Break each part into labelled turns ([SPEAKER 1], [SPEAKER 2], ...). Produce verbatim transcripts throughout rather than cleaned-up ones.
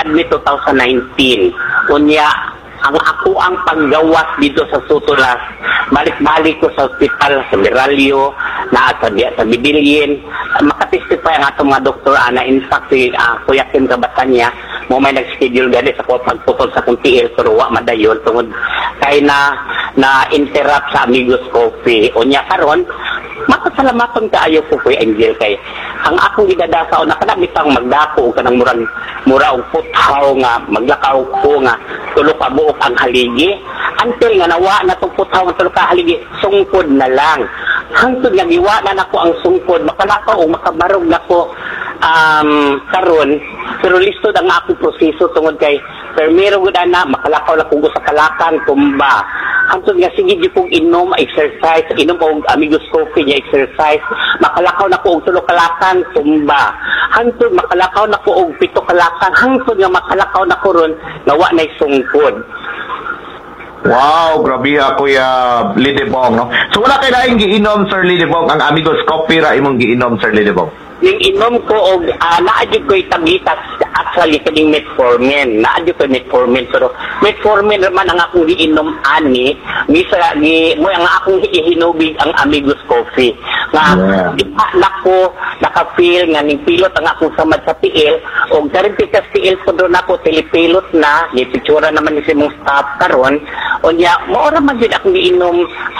[SPEAKER 1] nag-admit two thousand nineteen. Unya, ang ako ang paggawas dito sa Sutulas, balik-balik ko sa ospital, sa Meralio, na sa, sa Bibilyin, makatestify ang atong mga doktor, ana, in fact, si uh, Kuya Kim Kabatanya, mo may nag-schedule gani sa pagputol sa kung tiil, pero wa madayon, tungod kay na, na-interrupt sa Amigos Coffee. Unya, karon makasalamaton kaayo ko, Kuya Angel, kay ang akong gidadasaw na kanabitang magdako kanang murang mura og puthaw nga maglakaw ko nga tulo ka buok ang haligi until nga nawa na tong puthaw nga tulo ka haligi sungkod na lang hangtod nga giwa na nako ang sungkod makalakaw o makabarog nako um karon pero listo ang akong proseso tungod kay permero gud ana makalakaw la kugo sa kalakan tumba hangtod nga sige di kong inom exercise inom og Amigos Coffee nga exercise makalakaw na ko og tulo kalakan tumba hangtod makalakaw na ko og pito kalakan hangtod nga makalakaw na ko ron nawa nay sungkod.
[SPEAKER 2] Wow, grabe ha, Kuya Lidibong, no? So wala kay laing giinom, Sir Lidibong, ang Amigos Coffee ra imong giinom, Sir Lidibong?
[SPEAKER 1] Yung inom ko og uh, naadyo ko'y tablitas actually kaning metformin naadyo ko'y metformin pero metformin naman ang akong giinom ani misa gi mo ang akong hihinubig ang Amigos Coffee nga yeah. Di pa nako naka-feel nga ning pilot ang akong samad sa tiil og karon pikas tiil po doon ako telepilot na ni pictura naman ni simong staff karon unya mo ra man gid akong giinom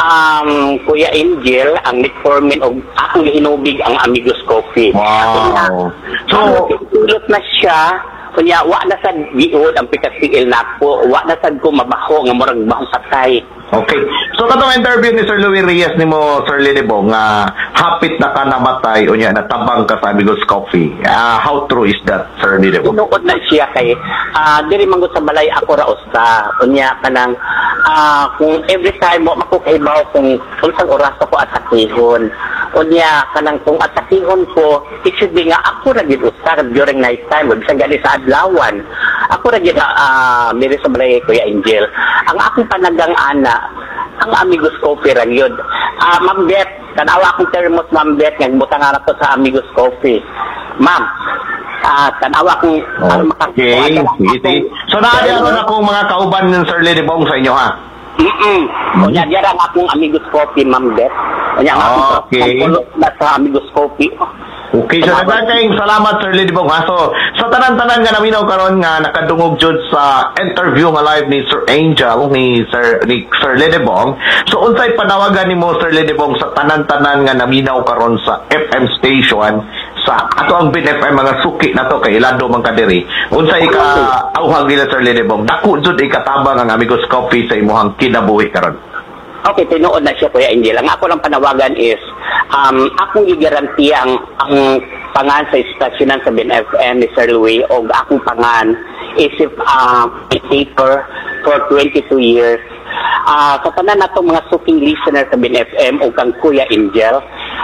[SPEAKER 1] um Kuya Angel ang metformin og akong gihinubig ang Amigos Coffee.
[SPEAKER 2] Wow.
[SPEAKER 1] So, tulot na siya, kunya, wa na sad giod ang pikasiil na ako, wa na sad ko mabaho, nga morang bahong patay.
[SPEAKER 2] Okay. So, katong interview ni Sir Louie Reyes ni mo, Sir Lidibong, nga uh, hapit na ka namatay, unya, natabang ka sa Amigos Coffee. Uh, how true is that, Sir Lidibong?
[SPEAKER 1] Tinuod na siya kay, uh, diri mangod sa balay ako ra usta, unya, kanang, uh, kung every time mo, makukahibaw kung unsang oras ako atakihon. Unya, kanang kung atakihon ko, it should be nga ako ra gid usta during night time, bisag gali sa adlawan. Ako ra gid, uh, diri sa balay Kuya Angel. Ang akong panagang ana, ang Amigos Coffee ra yun. Ah, uh, Ma'am Beth, tanawa akong termos, Ma'am Beth, nga butang nga ko sa Amigos Coffee. Ma'am, ah, uh, tanawa akong
[SPEAKER 2] okay, sige. So, naalihan akong mga kauban ng Sir Lidibong sa inyo, ha?
[SPEAKER 1] Mm-mm. O niya, diyan ang akong Amigos Coffee, Ma'am Beth. O niya, ang
[SPEAKER 2] okay.
[SPEAKER 1] Ang na sa Amigos Coffee.
[SPEAKER 2] Okay, so nagkakayong salamat, Sir Lidibong, ha? So, sa tanan-tanan nga naminaw karon nga nakadungog jud sa interview nga live ni Sir Angel, ni Sir, ni Sir Lidibong. So, unsay panawagan nimo, Sir Lidibong, sa tanan-tanan nga naminaw karon sa F M station, sa ato ang Bin F M, mga suki na to, kay Ilado man kadiri. Unsay ka auhag nila, Sir Lidibong? Dako jud ikatabang ang Amigos Coffee sa imuhang kinabuhi karon.
[SPEAKER 1] Okay, tinuod na siya, Kuya Angel. Ang ako lang panawagan is, um, akong igarantiya ang, ang pangan sa istasyonan sa Bin F M ni Sir Louie o akong pangan isip uh, paper for twenty-two years. Uh, sa tanan na itong mga suking listener sa Bin F M o kang Kuya Angel,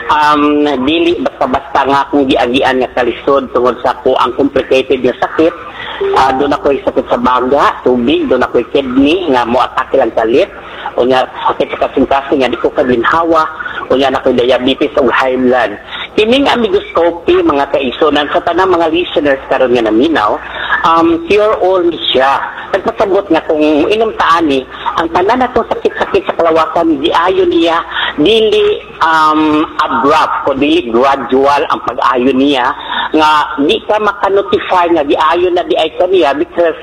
[SPEAKER 1] um, dili basta-basta nga akong giagian nga kalisod tungod sa ko ang complicated nga sakit. Uh, doon ako'y sakit sa baga, tubig, doon ako'y kidney, nga mo atake lang kalit. O nga, sakit sa kasing-kasing, nga di ko kaginhawa, o nga ako'y diabetes o high blood. Kining Amigos Coffee, mga kaisonan, sa tanang mga listeners karon nga naminaw, um, cure all ni siya. Nagpasabot nga kung inom taani, ang tanan na itong sakit-sakit sa kalawakan, di ayon niya, dili um, abrupt, o dili gradual ang pag-ayon niya, nga di ka makanotify nga di ayon na di ay kaniya because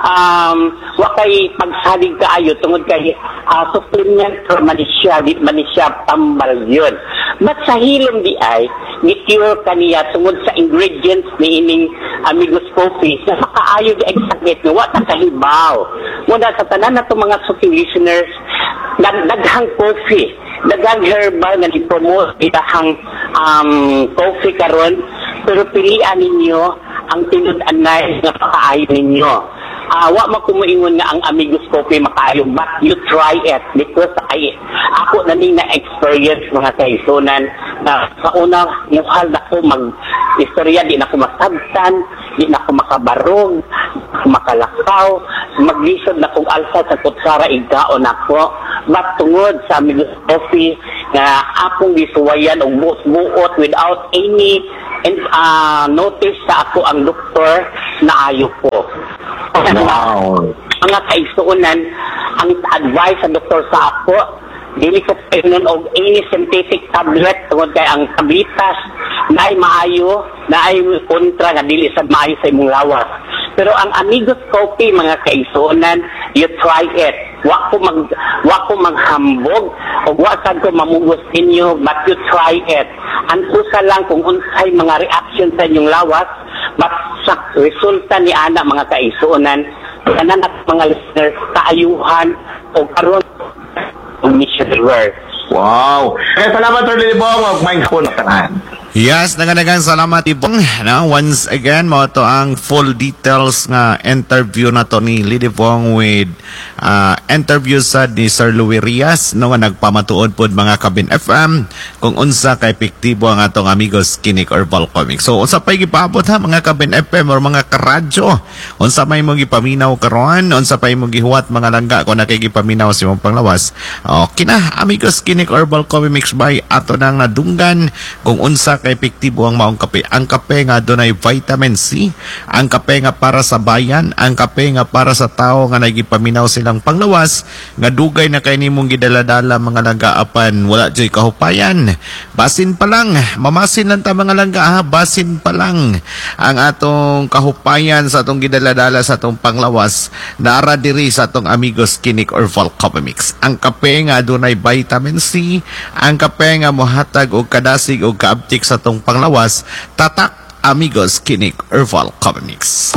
[SPEAKER 1] um, wakay pagsalig ka ayo tungod kay uh, supplement for manisya, di manisya tambal yun. But sa hilom di ay, ni-cure kaniya tungod sa ingredients ni ining Amigos Coffee na makaayo di ay sakit nga wata kahibaw. Muna sa tanan na itong mga suking listeners, daghang coffee, daghang herbal nga ni-promote itahang um, coffee karon, pero pilian ninyo ang tinud-anay nga pakaayo ninyo. Uh, wa makumuingon nga ang Amigos Coffee makaayo, but you try it because ay ako na ning na-experience mga kaisonan na sa una muhal na ko mag-istorya, di na ko masabtan, di na ko makabarog, makalakaw, maglisod na kong alsa sa kutsara igkaon ako. But tungod sa Amigos Coffee na akong gisuwayan og buot-buot without any and, uh, notice sa ako ang doktor na ayo ko.
[SPEAKER 2] Wow.
[SPEAKER 1] Mga kaigsuonan, ang advice sa doktor sa ako, dili ko painon og any synthetic tablet tungod kay ang tablitas na ay maayo, na ay kontra nga dili sad maayo sa imong lawas. Pero ang Amigos Coffee, mga kaigsuonan, you try it. Wa ko mag wa ko maghambog o wa sad ko mamugos inyo, but you try it. Ang usa lang kung unsay mga reaction sa inyong lawas, but sa resulta ni ana, mga kaigsuonan, kanan at mga listeners kaayuhan o karon og mission work.
[SPEAKER 2] Wow. Kaya salamat Sir Lidibong, mag-mind ko na tanan.
[SPEAKER 3] Yes, naganagang salamat ibong. Na once again, mo to ang full details nga interview na to ni Lidibong with uh, interview sa ni Sir Louie Rias no nga nagpamatuod pod mga Kabin F M kung unsa ka epektibo ang atong Amigos Kinik Herbal Comics. So unsa pay gipaabot ha mga Kabin F M or mga karadyo? Unsa may mo gipaminaw karon? Unsa pay mo gihuwat mga langga kung nakay gipaminaw sa imong panglawas? Okay na, Amigos Kinik Herbal Comics by ato nang nadunggan kung unsa ka-epektibo ang maong kape. Ang kape nga dunay vitamin C, ang kape nga para sa bayan, ang kape nga para sa tao nga nagipaminaw silang panglawas, nga dugay na kay nimong gidaladala mga langga-apan, wala joy kahupayan. Basin pa lang, mamasin lang ta mga langga ha, basin pa lang ang atong kahupayan sa atong gidaladala sa atong panglawas, naara diri sa atong Amigos Kinik Herbal Comics. Ang kape nga dunay vitamin C, ang kape nga mohatag og kadasig og kaabtik sa tong panglawas, tatak Amigos Kinik Herbal Comics.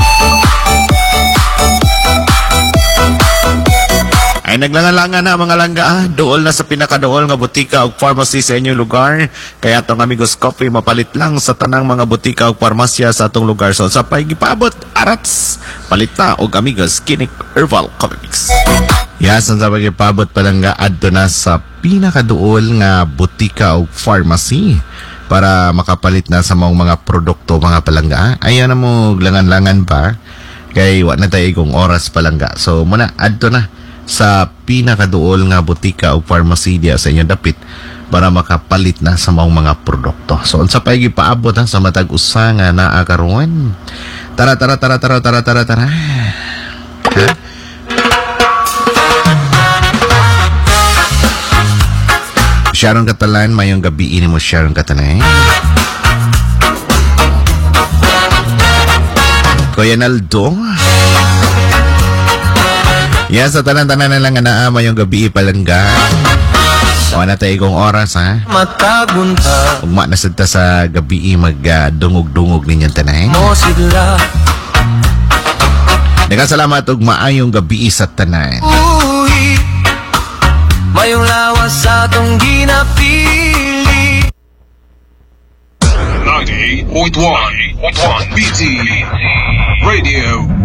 [SPEAKER 3] Ay naglangalangan na mga langga ah. Dool na sa pinakadool nga butika o pharmacy sa inyong lugar. Kaya itong Amigos Coffee mapalit lang sa tanang mga butika o pharmasya sa atong lugar. So sa pagipabot, arats, palit na og Amigos Kinik Herbal Comics. Yes, ang sa pagipabot palangga adto na sa pinakadool nga butika o pharmacy para makapalit na sa mga mga produkto mga palangga. Ayan na mo langan-langan pa kay wa na tayo igong oras palangga. So muna adto na sa pinakaduol nga butika o pharmacy dia sa inyong dapit para makapalit na sa mga mga produkto. So unsa pay gipaabot ha, sa matag usa nga naa karon. Tara tara tara tara tara tara tara. Ha? Sharon Catalan, mayong gabi ini mo Sharon Catalan. Kuya Naldo. Yes, sa tanan-tanan na lang na mayong gabi palangga. O na tayo kong oras ha. Ugma na sadta sa gabi mag-dungog-dungog ninyang tanay. Nagkasalamat og maayong gabi sa tanan.
[SPEAKER 4] Mayong lawas sa atong ginapili.
[SPEAKER 5] ninety-eight point one B T Radio